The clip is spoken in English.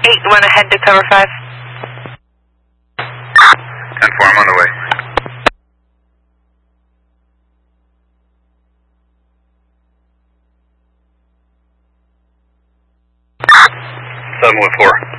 8-1 ahead to cover 5. 10-4, I'm on the way. Seven with 4.